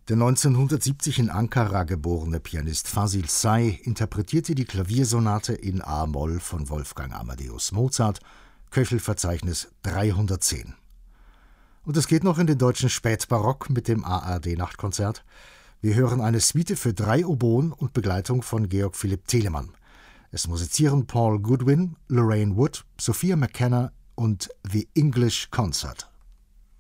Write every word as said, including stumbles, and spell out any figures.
Der neunzehnhundertsiebzig in Ankara geborene Pianist Fasil Say interpretierte die Klaviersonate in a-Moll von Wolfgang Amadeus Mozart, Köchelverzeichnis dreihundertzehn. Und es geht noch in den deutschen Spätbarock mit dem A R D-Nachtkonzert. Wir hören eine Suite für drei Oboen und Begleitung von Georg Philipp Telemann. Es musizieren Paul Goodwin, Lorraine Wood, Sophia McKenna und The English Concert.